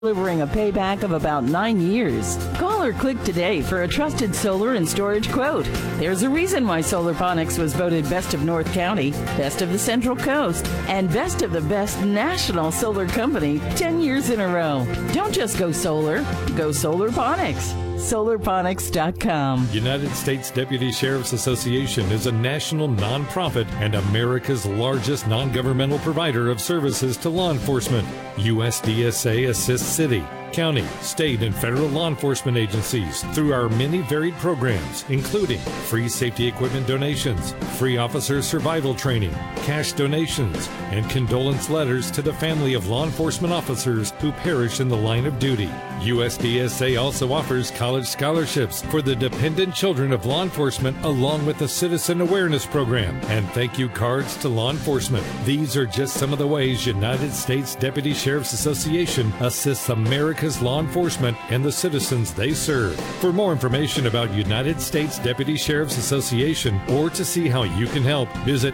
delivering a payback of about 9 years. Call or click today for a trusted solar and storage quote. There's a reason why Solarponics was voted Best of North County, Best of the Central Coast, and Best of the Best National Solar Company 10 years in a row. Don't just go solar, go Solarponics. Solarponics.com. United States Deputy Sheriff's Association is a national nonprofit and America's largest non-governmental provider of services to law enforcement. USDSA assists city, county, state, and federal law enforcement agencies through our many varied programs, including free safety equipment donations, free officer survival training, cash donations, and condolence letters to the family of law enforcement officers who perish in the line of duty. USDSA also offers college scholarships for the dependent children of law enforcement, along with a citizen awareness program and thank you cards to law enforcement. These are just some of the ways United States Deputy Sheriff's Association assists America's law enforcement and the citizens they serve. For more information about United States Deputy Sheriff's Association or to see how you can help, visit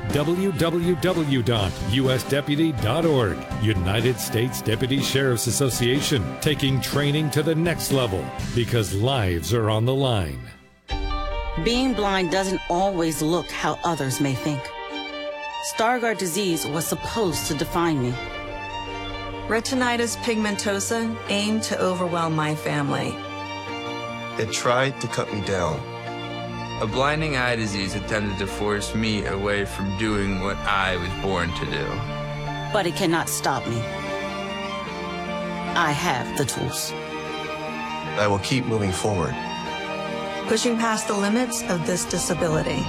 www.usdeputy.org. United States Deputy Sheriff's Association, taking training to the next level because lives are on the line. Being blind doesn't always look how others may think. Stargardt disease was supposed to define me. Retinitis pigmentosa aimed to overwhelm my family. It tried to cut me down. A blinding eye disease attempted to force me away from doing what I was born to do. But it cannot stop me. I have the tools. I will keep moving forward. Pushing past the limits of this disability.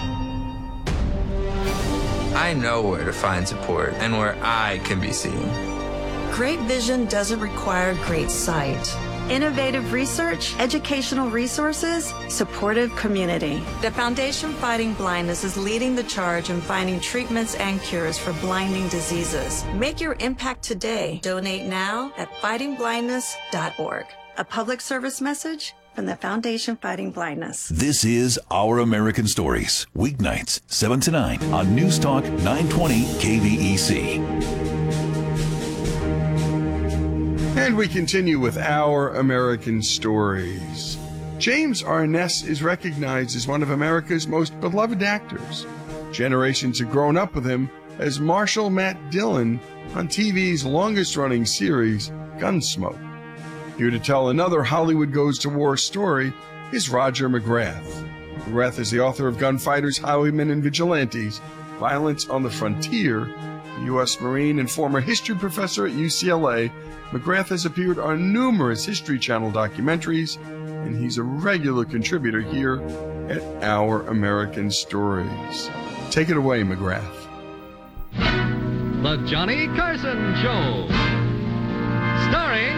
I know where to find support and where I can be seen. Great vision doesn't require great sight. Innovative research, educational resources, supportive community. The Foundation Fighting Blindness is leading the charge in finding treatments and cures for blinding diseases. Make your impact today. Donate now at fightingblindness.org. A public service message from the Foundation Fighting Blindness. This is Our American Stories, weeknights 7 to 9 on News Talk 920 KVEC. And we continue with Our American Stories. James Arness is recognized as one of America's most beloved actors. Generations have grown up with him as Marshal Matt Dillon on TV's longest-running series, Gunsmoke. Here to tell another Hollywood Goes to War story is Roger McGrath. McGrath is the author of Gunfighters, Highwaymen, and Vigilantes, Violence on the Frontier. A U.S. Marine and former history professor at UCLA, McGrath has appeared on numerous History Channel documentaries, and he's a regular contributor here at Our American Stories. Take it away, McGrath. The Johnny Carson Show, starring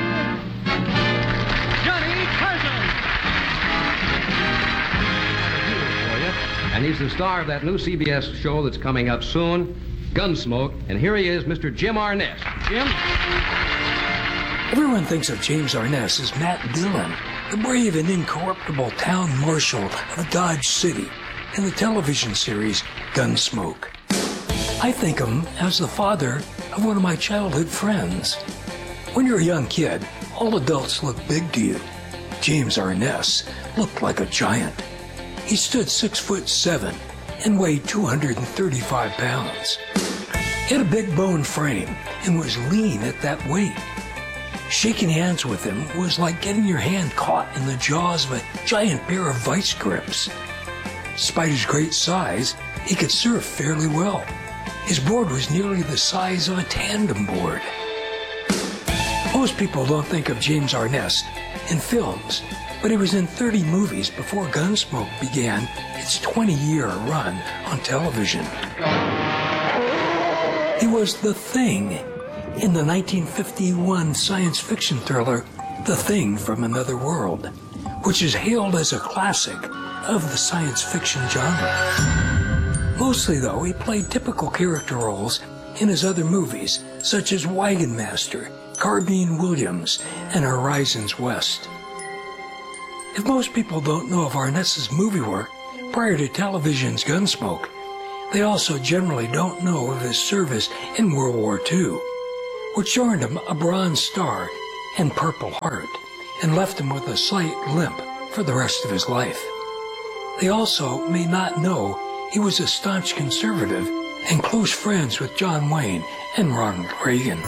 Johnny Carson. And he's the star of that new CBS show that's coming up soon, Gunsmoke. And here he is, Mr. Jim Arness. Jim? Everyone thinks of James Arness as Matt Dillon, the brave and incorruptible town marshal of Dodge City in the television series Gunsmoke. I think of him as the father of one of my childhood friends. When you're a young kid, all adults look big to you. James Arness looked like a giant. He stood 6'7" and weighed 235 pounds. He had a big bone frame and was lean at that weight. Shaking hands with him was like getting your hand caught in the jaws of a giant pair of vice grips. Despite his great size, he could surf fairly well. His board was nearly the size of a tandem board. Most people don't think of James Arness in films, but he was in 30 movies before Gunsmoke began its 20-year run on television. He was the Thing in the 1951 science fiction thriller The Thing from Another World, which is hailed as a classic of the science fiction genre. Mostly, though, he played typical character roles in his other movies, such as Wagon Master, Carbine Williams, and Horizons West. If most people don't know of Arness's movie work prior to television's Gunsmoke, they also generally don't know of his service in World War II, which earned him a Bronze Star and Purple Heart, and left him with a slight limp for the rest of his life. They also may not know he was a staunch conservative and close friends with John Wayne and Ronald Reagan.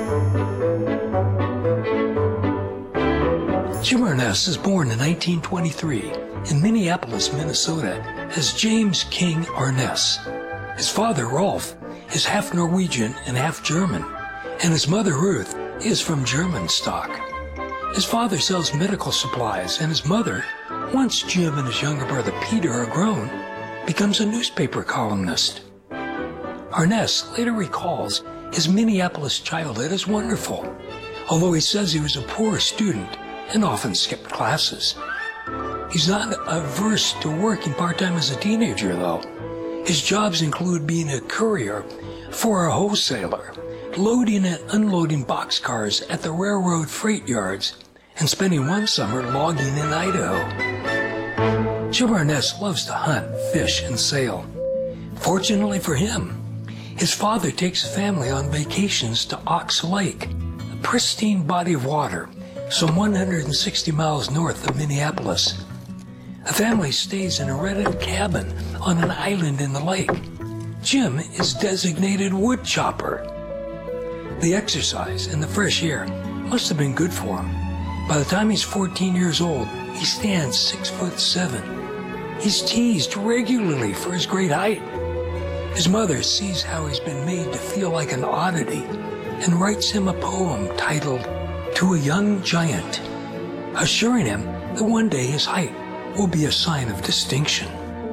Jim Arness is born in 1923 in Minneapolis, Minnesota, as James King Arness. His father, Rolf, is half Norwegian and half German, and his mother, Ruth, is from German stock. His father sells medical supplies, and his mother, once Jim and his younger brother Peter are grown, becomes a newspaper columnist. Arness later recalls his Minneapolis childhood as wonderful, although he says he was a poor student and often skipped classes. He's not averse to working part-time as a teenager, though. His jobs include being a courier for a wholesaler, loading and unloading boxcars at the railroad freight yards, and spending one summer logging in Idaho. Jim Arness loves to hunt, fish, and sail. Fortunately for him, his father takes the family on vacations to Ox Lake, a pristine body of water some 160 miles north of Minneapolis. The family stays in a rented cabin on an island in the lake. Jim is designated wood chopper. The exercise and the fresh air must have been good for him. By the time he's 14 years old, he stands 6'7". He's teased regularly for his great height. His mother sees how he's been made to feel like an oddity and writes him a poem titled "To a Young Giant," assuring him that one day his height will be a sign of distinction.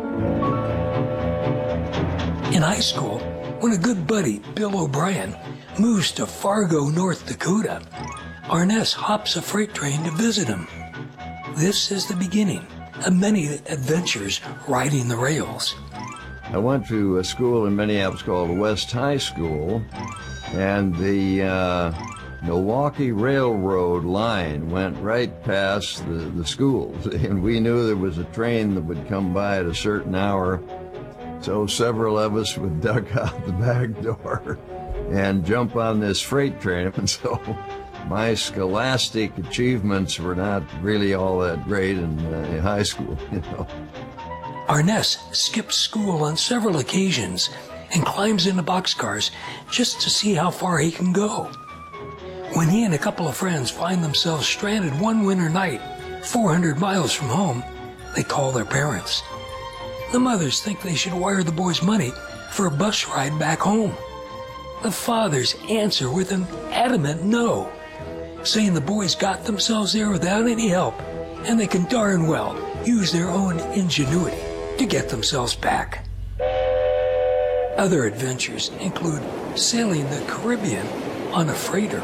In high school, when a good buddy, Bill O'Brien, moves to Fargo, North Dakota, Arness hops a freight train to visit him. This is the beginning of many adventures riding the rails. I went to a school in Minneapolis called West High School, and the Milwaukee Railroad line went right past the schools, and we knew there was a train that would come by at a certain hour, so several of us would duck out the back door and jump on this freight train. And so my scholastic achievements were not really all that great in high school, you know. Arness skips school on several occasions and climbs into boxcars just to see how far he can go. When he and a couple of friends find themselves stranded one winter night 400 miles from home, they call their parents. The mothers think they should wire the boys money for a bus ride back home. The fathers answer with an adamant no, saying the boys got themselves there without any help, and they can darn well use their own ingenuity to get themselves back. Other adventures include sailing the Caribbean on a freighter.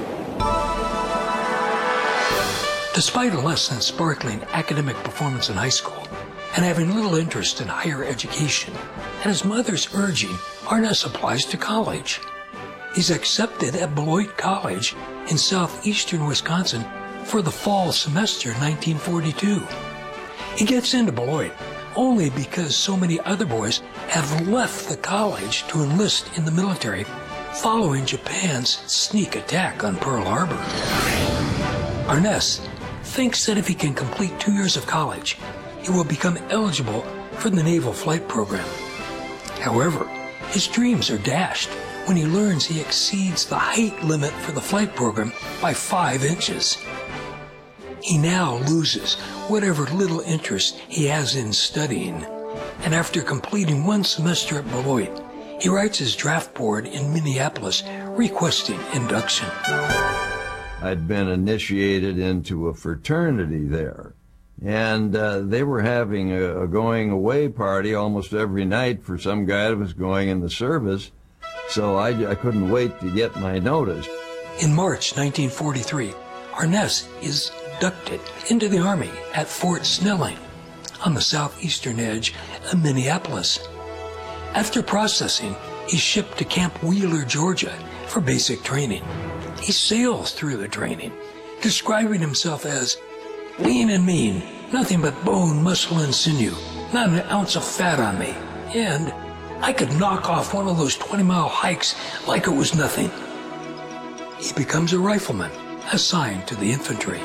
Despite a less than sparkling academic performance in high school and having little interest in higher education, at his mother's urging, Arness applies to college. He's accepted at Beloit College in southeastern Wisconsin for the fall semester 1942. He gets into Beloit only because so many other boys have left the college to enlist in the military following Japan's sneak attack on Pearl Harbor. Arness thinks that if he can complete 2 years of college, he will become eligible for the Naval Flight Program. However, his dreams are dashed when he learns he exceeds the height limit for the flight program by 5 inches. He now loses whatever little interest he has in studying, and after completing 1 semester at Beloit, he writes his draft board in Minneapolis requesting induction. I'd been initiated into a fraternity there, and they were having a going-away party almost every night for some guy that was going in the service, so I couldn't wait to get my notice. In March 1943, Arness is inducted into the Army at Fort Snelling on the southeastern edge of Minneapolis. After processing, he's shipped to Camp Wheeler, Georgia for basic training. He sails through the training, describing himself as lean and mean, nothing but bone, muscle, and sinew, not an ounce of fat on me, and I could knock off one of those 20-mile hikes like it was nothing. He becomes a rifleman assigned to the infantry.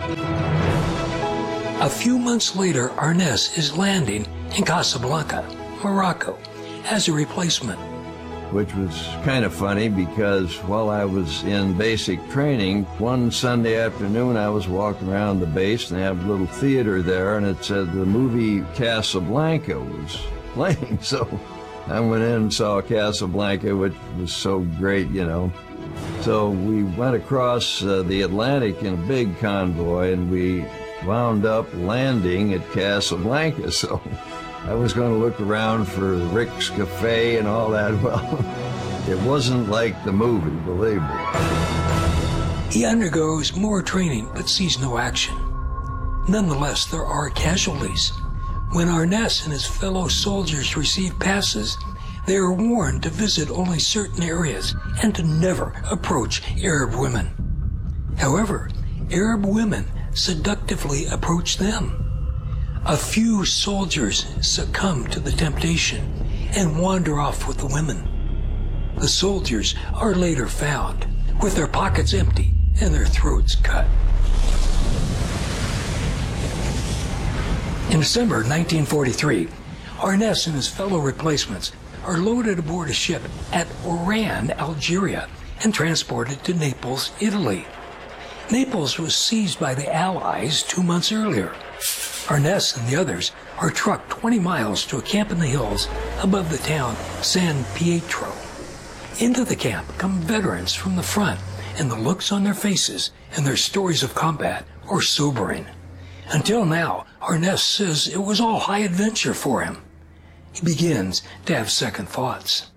A few months later, Arness is landing in Casablanca, Morocco, as a replacement. Which was kind of funny because while I was in basic training, one Sunday afternoon I was walking around the base and they have a little theater there, and it said the movie Casablanca was playing. So I went in and saw Casablanca, which was so great, you know. So we went across the Atlantic in a big convoy, and we wound up landing at Casablanca. So I was going to look around for Rick's Cafe and all that. Well, it wasn't like the movie, believe me. He undergoes more training but sees no action. Nonetheless, there are casualties. When Arness and his fellow soldiers receive passes, they are warned to visit only certain areas and to never approach Arab women. However, Arab women seductively approach them. A few soldiers succumb to the temptation and wander off with the women. The soldiers are later found with their pockets empty and their throats cut. In December 1943, Arness and his fellow replacements are loaded aboard a ship at Oran, Algeria, and transported to Naples, Italy. Naples was seized by the Allies 2 months earlier. Arness and the others are trucked 20 miles to a camp in the hills above the town San Pietro. Into the camp come veterans from the front, and the looks on their faces and their stories of combat are sobering. Until now, Arness says it was all high adventure for him. He begins to have second thoughts.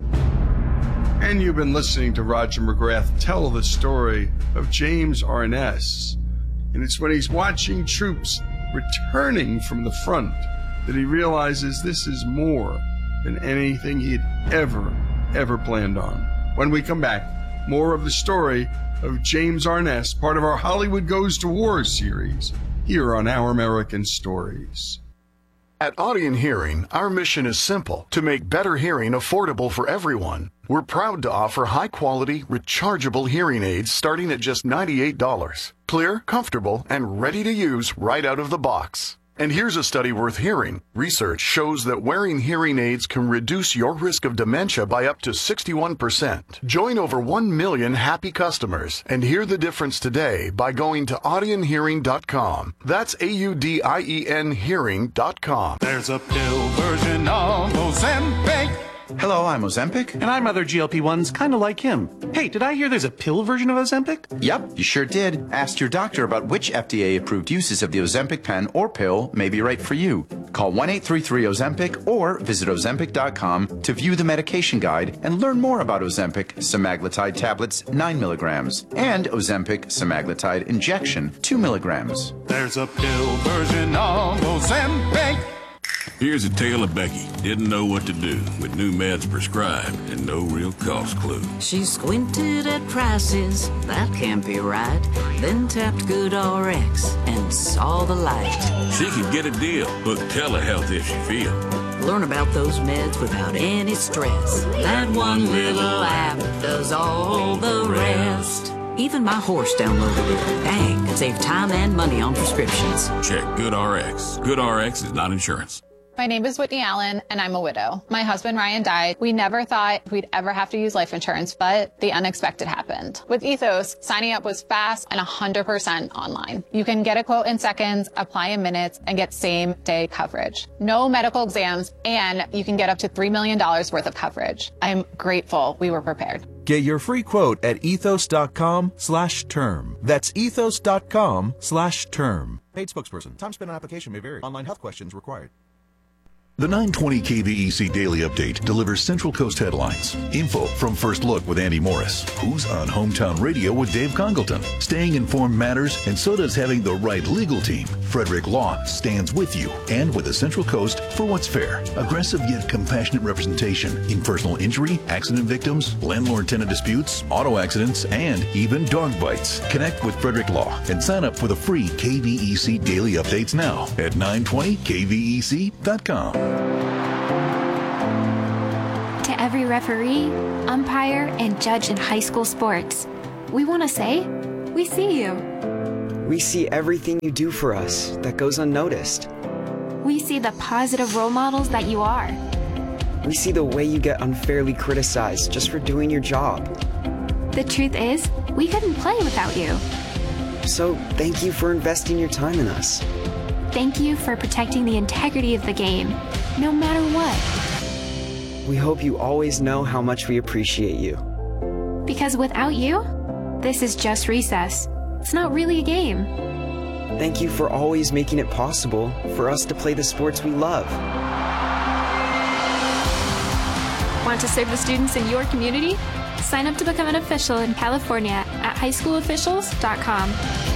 And you've been listening to Roger McGrath tell the story of James Arness. And it's when he's watching troops returning from the front that he realizes this is more than anything he'd ever planned on. When we come back, more of the story of James Arness, part of our Hollywood Goes to War series, here on Our American Stories. At Audion Hearing, our mission is simple: to make better hearing affordable for everyone. We're proud to offer high-quality, rechargeable hearing aids starting at just $98. Clear, comfortable, and ready to use right out of the box. And here's a study worth hearing. Research shows that wearing hearing aids can reduce your risk of dementia by up to 61%. Join over 1 million happy customers and hear the difference today by going to audionhearing.com. That's AUDIEN hearing.com. There's a pill version of Ozempic. Hello, I'm Ozempic. And I'm other GLP-1s kind of like him. Hey, did I hear there's a pill version of Ozempic? Yep, you sure did. Ask your doctor about which FDA-approved uses of the Ozempic pen or pill may be right for you. Call 1-833-OZEMPIC or visit Ozempic.com to view the medication guide and learn more about Ozempic semaglutide tablets 9 milligrams and Ozempic semaglutide injection 2 milligrams. There's a pill version of Ozempic. Here's a tale of Becky. Didn't know what to do with new meds prescribed and no real cost clue. She squinted at prices, that can't be right. Then tapped GoodRx and saw the light. She could get a deal. Book telehealth if she feel. Learn about those meds without any stress. That one little app does all the rest. Even my horse downloaded it. Dang, it saved time and money on prescriptions. Check GoodRx. GoodRx is not insurance. My name is Whitney Allen, and I'm a widow. My husband, Ryan, died. We never thought we'd ever have to use life insurance, but the unexpected happened. With Ethos, signing up was fast and 100% online. You can get a quote in seconds, apply in minutes, and get same-day coverage. No medical exams, and you can get up to $3 million worth of coverage. I'm grateful we were prepared. Get your free quote at ethos.com/term. That's ethos.com/term. Paid spokesperson. Time spent on application may vary. Online health questions required. The 920 KVEC Daily Update delivers Central Coast headlines. Info from First Look with Andy Morris. Who's on Hometown Radio with Dave Congleton. Staying informed matters, and so does having the right legal team. Frederick Law stands with you and with the Central Coast for what's fair. Aggressive yet compassionate representation in personal injury, accident victims, landlord-tenant disputes, auto accidents, and even dog bites. Connect with Frederick Law and sign up for the free KVEC Daily Updates now at 920kvec.com. To every referee, umpire, and judge in high school sports, we want to say, We see you. We see everything you do for us that goes unnoticed. We see the positive role models that you are. We see the way you get unfairly criticized just for doing your job. The truth is, we couldn't play without you. So thank you for investing your time in us. Thank you for protecting the integrity of the game, no matter what. We hope you always know how much we appreciate you. Because without you, this is just recess. It's not really a game. Thank you for always making it possible for us to play the sports we love. Want to serve the students in your community? Sign up to become an official in California at highschoolofficials.com.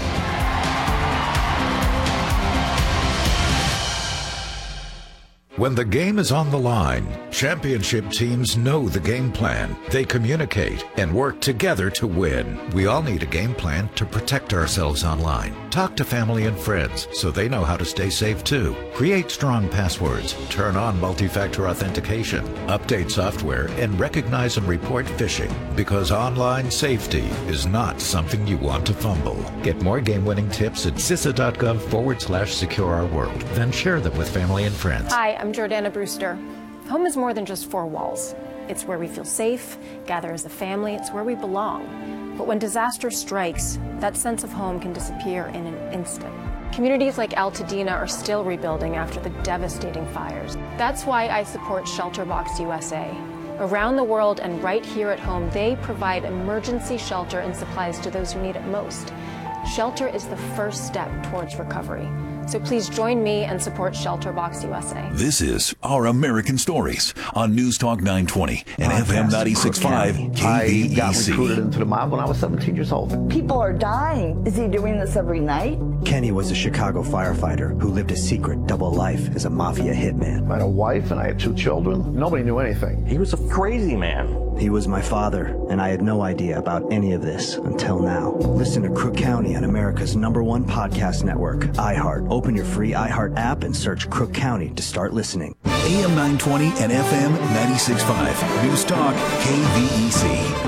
When the game is on the line, championship teams know the game plan. They communicate and work together to win. We all need a game plan to protect ourselves online. Talk to family and friends so they know how to stay safe too. Create strong passwords, turn on multi-factor authentication, update software, and recognize and report phishing, because online safety is not something you want to fumble. Get more game-winning tips at CISA.gov/secure-our-world. Then share them with family and friends. Hi, I'm Jordana Brewster. Home is more than just four walls. It's where we feel safe, gather as a family, it's where we belong. But when disaster strikes, that sense of home can disappear in an instant. Communities like Altadena are still rebuilding after the devastating fires. That's why I support ShelterBox USA. Around the world and right here at home, they provide emergency shelter and supplies to those who need it most. Shelter is the first step towards recovery. So please join me and support ShelterBox USA. This is Our American Stories on News Talk 920 and FM 96.5 KVEC. I got recruited into the mob when I was 17 years old. People are dying. Is he doing this every night? Kenny was a Chicago firefighter who lived a secret double life as a mafia hitman. I had a wife and I had 2 children. Nobody knew anything. He was a crazy man. He was my father, and I had no idea about any of this until now. Listen to Crook County on America's #1 podcast network, iHeart. Open your free iHeart app and search Crook County to start listening. AM 920 and FM 96.5. News Talk KVEC.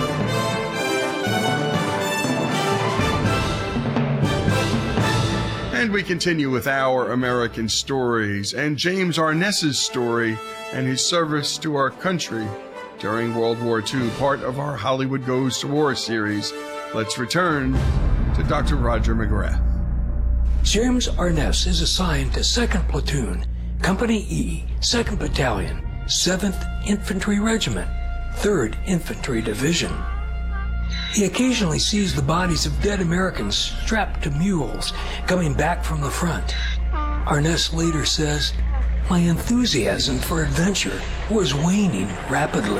And we continue with Our American Stories and James Arness's story and his service to our country during World War II, part of our Hollywood Goes to War series. Let's return to Dr. Roger McGrath. James Arness is assigned to 2nd Platoon, Company E, 2nd Battalion, 7th Infantry Regiment, 3rd Infantry Division. He occasionally sees the bodies of dead Americans strapped to mules coming back from the front. Arness later says, "My enthusiasm for adventure was waning rapidly."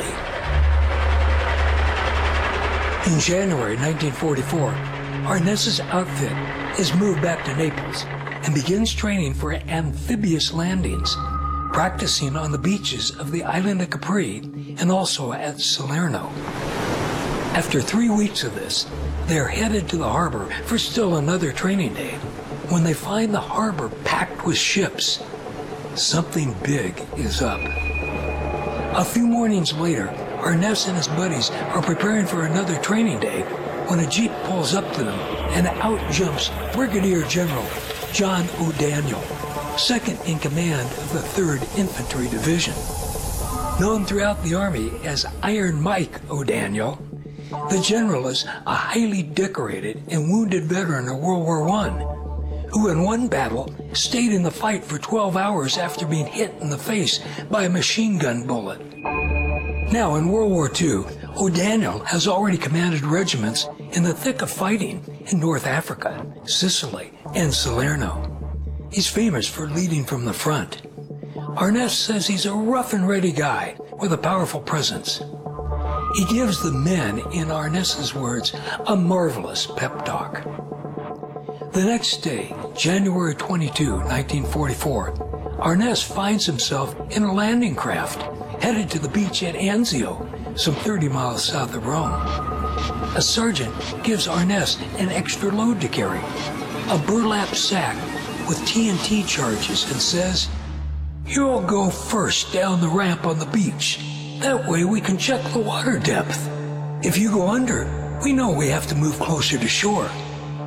In January 1944, Arness's outfit is moved back to Naples and begins training for amphibious landings, practicing on the beaches of the island of Capri and also at Salerno. After 3 weeks of this, they are headed to the harbor for still another training day, when they find the harbor packed with ships. Something big is up. A few mornings later, Arness and his buddies are preparing for another training day when a jeep pulls up to them and out jumps Brigadier General John O'Daniel, 2nd in command of the 3rd Infantry Division. Known throughout the Army as Iron Mike O'Daniel, the general is a highly decorated and wounded veteran of World War I, who in one battle stayed in the fight for 12 hours after being hit in the face by a machine gun bullet. Now, in World War II, O'Daniel has already commanded regiments in the thick of fighting in North Africa, Sicily, and Salerno. He's famous for leading from the front. Arness says he's a rough and ready guy with a powerful presence. He gives the men, in Arness's words, a marvelous pep talk. The next day, January 22, 1944, Arness finds himself in a landing craft headed to the beach at Anzio, some 30 miles south of Rome. A sergeant gives Arness an extra load to carry, a burlap sack with TNT charges, and says, "You'll go first down the ramp on the beach. That way we can check the water depth. If you go under, we know we have to move closer to shore.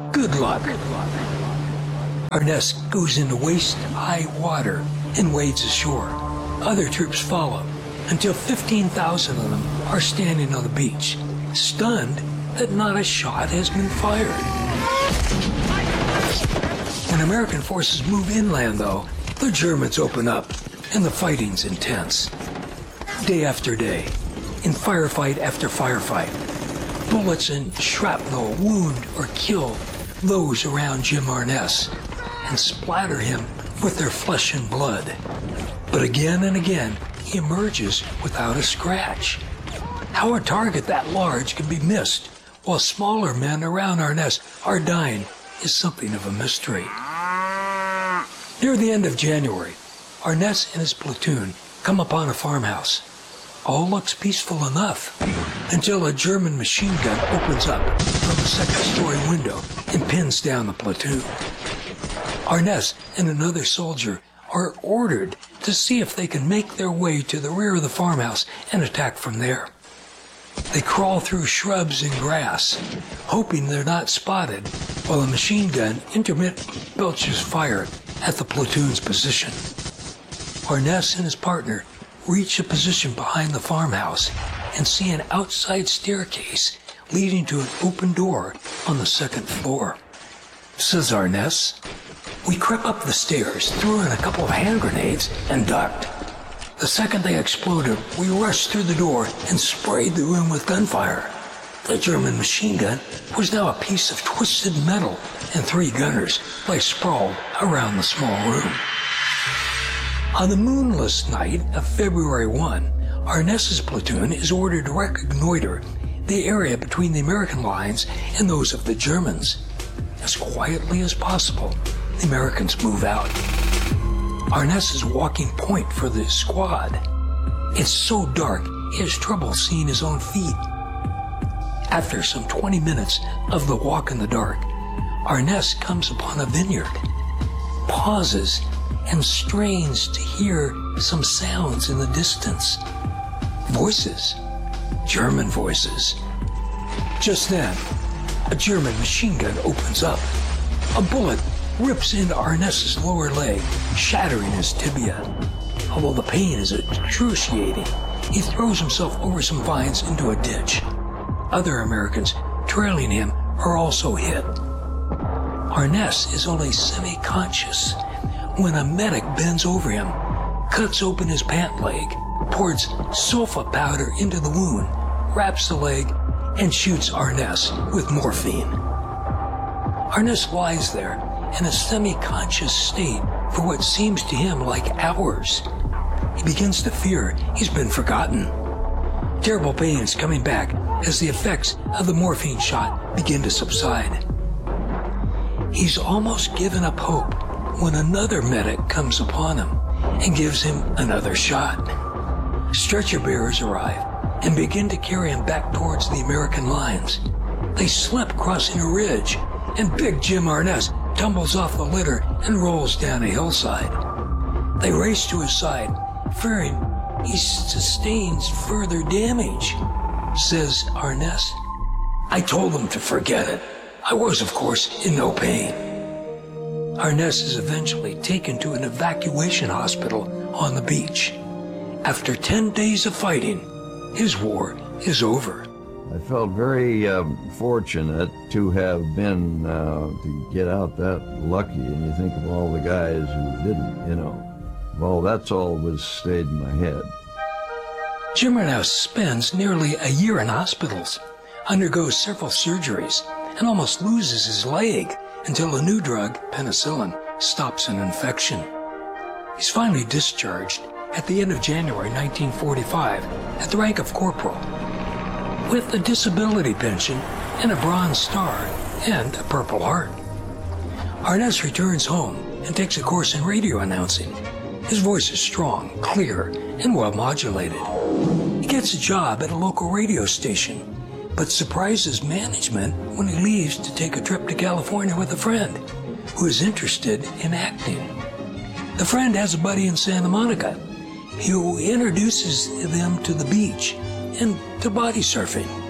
Good luck. Arness goes into waist-high water and wades ashore. Other troops follow until 15,000 of them are standing on the beach, stunned that not a shot has been fired. When American forces move inland, though, the Germans open up, and the fighting's intense. Day after day, in firefight after firefight, bullets and shrapnel wound or kill those around Jim Arness and splatter him with their flesh and blood. But again and again, he emerges without a scratch. How a target that large can be missed while smaller men around Arness are dying is something of a mystery. Near the end of January, Arness and his platoon come upon a farmhouse. All looks peaceful enough until a German machine gun opens up from the second-story window and pins down the platoon. Arness and another soldier are ordered to see if they can make their way to the rear of the farmhouse and attack from there. They crawl through shrubs and grass, hoping they're not spotted, while a machine gun intermittently belches fire at the platoon's position. Arness and his partner reach a position behind the farmhouse and see an outside staircase leading to an open door on the second floor. Says Arness, "We crept up the stairs, threw in a couple of hand grenades, and ducked. The second they exploded, we rushed through the door and sprayed the room with gunfire. The German machine gun was now a piece of twisted metal, and 3 gunners lay sprawled around the small room." On the moonless night of February 1, Arness's platoon is ordered to reconnoiter the area between the American lines and those of the Germans. As quietly as possible, the Americans move out. Arness is walking point for the squad. It's so dark, he has trouble seeing his own feet. After some 20 minutes of the walk in the dark, Arness comes upon a vineyard, pauses, and strains to hear some sounds in the distance. Voices. German voices. Just then, a German machine gun opens up. A bullet rips into Arness's lower leg, shattering his tibia. Although the pain is excruciating, he throws himself over some vines into a ditch. Other Americans trailing him are also hit. Arness is only semi-conscious when a medic bends over him, cuts open his pant leg, pours sulfa powder into the wound, wraps the leg, and shoots Arness with morphine. Arness lies there in a semi-conscious state for what seems to him like hours. He begins to fear he's been forgotten. Terrible pain is coming back as the effects of the morphine shot begin to subside. He's almost given up hope when another medic comes upon him and gives him another shot. Stretcher bearers arrive and begin to carry him back towards the American lines. They slip crossing a ridge, and Big Jim Arness tumbles off the litter and rolls down a hillside. They race to his side, fearing he sustains further damage. Says Arness, "I told them to forget it. I was, of course, in no pain." Arness is eventually taken to an evacuation hospital on the beach. After 10 days of fighting, his war is over. I felt very fortunate to have been, to get out that lucky, and you think of all the guys who didn't, you know. Well, that's all was stayed in my head. Jim Arness spends nearly a year in hospitals, undergoes several surgeries, and almost loses his leg until a new drug, penicillin, stops an infection. He's finally discharged at the end of January 1945 at the rank of corporal, with a disability pension and a Bronze Star and a Purple Heart. Arness returns home and takes a course in radio announcing. His voice is strong, clear, and well modulated. He gets a job at a local radio station, but surprises management when he leaves to take a trip to California with a friend who is interested in acting. The friend has a buddy in Santa Monica who introduces them to the beach and to body surfing.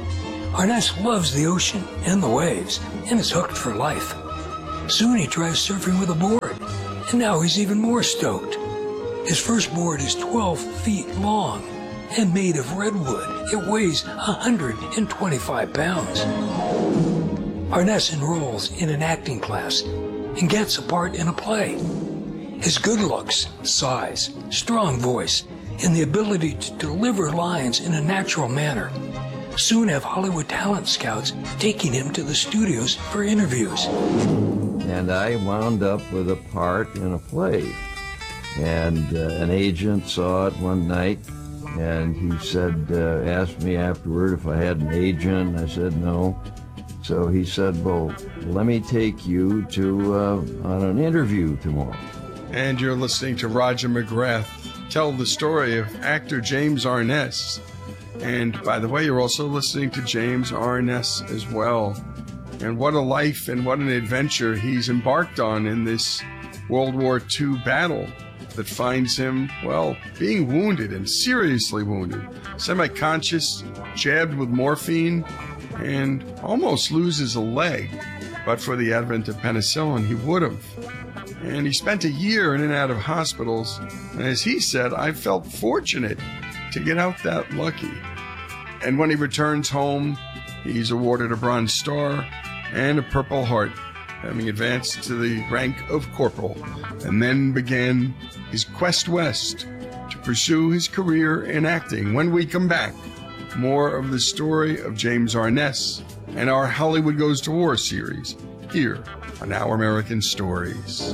Arness loves the ocean and the waves and is hooked for life. Soon he tries surfing with a board, and now he's even more stoked. His first board is 12 feet long and made of redwood. It weighs 125 pounds. Arness enrolls in an acting class and gets a part in a play. His good looks, size, strong voice, and the ability to deliver lines in a natural manner soon have Hollywood talent scouts taking him to the studios for interviews. And I wound up with a part in a play. And an agent saw it one night, and he said, asked me afterward if I had an agent. I said no. So he said, well, let me take you to on an interview tomorrow. And you're listening to Roger McGrath tell the story of actor James Arness. And by the way, you're also listening to James Arness as well. And what a life and what an adventure he's embarked on in this World War II battle that finds him, well, being wounded and seriously wounded, semi-conscious, jabbed with morphine, and almost loses a leg. But for the advent of penicillin, he would have. And he spent a year in and out of hospitals. And as he said, I felt fortunate to get out that lucky. And when he returns home, he's awarded a Bronze Star and a Purple Heart, having advanced to the rank of corporal, and then began his quest west to pursue his career in acting. When we come back, more of the story of James Arness and our Hollywood Goes to War series here on Our American Stories.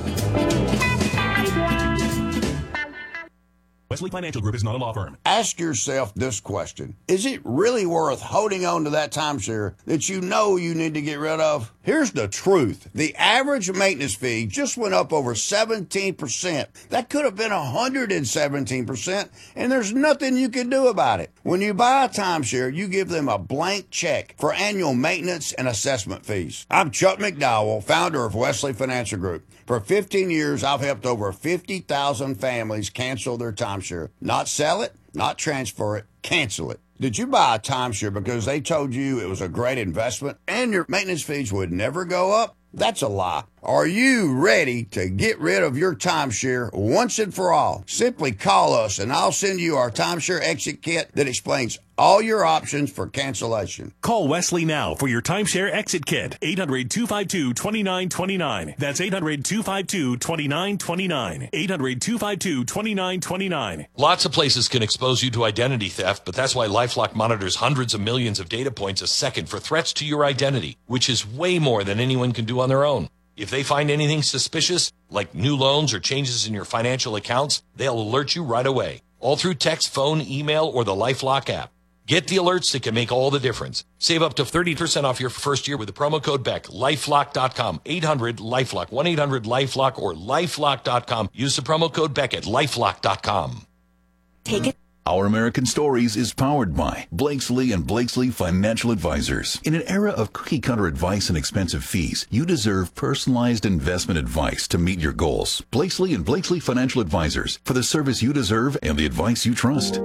Wesley Financial Group is not a law firm. Ask yourself this question. Is it really worth holding on to that timeshare that you know you need to get rid of? Here's the truth. The average maintenance fee just went up over 17%. That could have been 117%, and there's nothing you can do about it. When you buy a timeshare, you give them a blank check for annual maintenance and assessment fees. I'm Chuck McDowell, founder of Wesley Financial Group. For 15 years, I've helped over 50,000 families cancel their timeshare. Not sell it, not transfer it, cancel it. Did you buy a timeshare because they told you it was a great investment and your maintenance fees would never go up? That's a lie. Are you ready to get rid of your timeshare once and for all? Simply call us and I'll send you our timeshare exit kit that explains all your options for cancellation. Call Wesley now for your timeshare exit kit. 800-252-2929. That's 800-252-2929. 800-252-2929. Lots of places can expose you to identity theft, but that's why LifeLock monitors hundreds of millions of data points a second for threats to your identity, which is way more than anyone can do on their own. If they find anything suspicious, like new loans or changes in your financial accounts, they'll alert you right away, all through text, phone, email, or the LifeLock app. Get the alerts that can make all the difference. Save up to 30% off your first year with the promo code BECK. LifeLock.com. 800-LifeLock. 1-800-LifeLock or LifeLock.com. Use the promo code BECK at LifeLock.com. Take it. Our American Stories is powered by Blakesley and Blakesley Financial Advisors. In an era of cookie-cutter advice and expensive fees, you deserve personalized investment advice to meet your goals. Blakesley and Blakesley Financial Advisors, for the service you deserve and the advice you trust.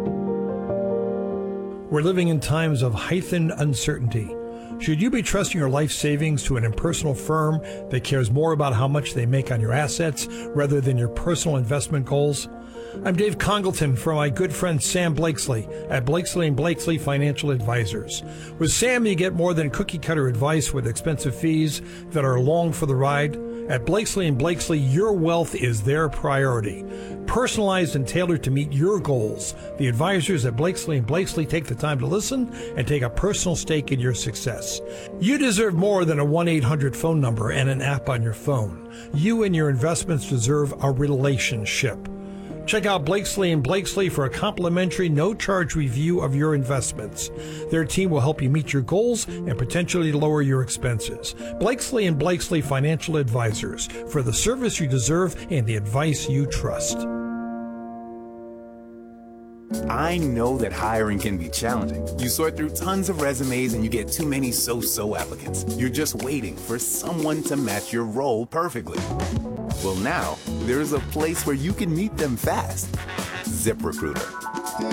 We're living in times of heightened uncertainty. Should you be trusting your life savings to an impersonal firm that cares more about how much they make on your assets rather than your personal investment goals? I'm Dave Congleton from my good friend Sam Blakesley at Blakesley & Blakesley Financial Advisors. With Sam, you get more than cookie-cutter advice with expensive fees that are along for the ride. At Blakesley & Blakesley, your wealth is their priority. Personalized and tailored to meet your goals, the advisors at Blakesley & Blakesley take the time to listen and take a personal stake in your success. You deserve more than a 1-800 phone number and an app on your phone. You and your investments deserve a relationship. Check out Blakesley & Blakesley for a complimentary, no-charge review of your investments. Their team will help you meet your goals and potentially lower your expenses. Blakesley & Blakesley Financial Advisors, for the service you deserve and the advice you trust. I know that hiring can be challenging. You sort through tons of resumes and you get too many so-so applicants. You're just waiting for someone to match your role perfectly. Well, now, there's a place where you can meet them fast. ZipRecruiter.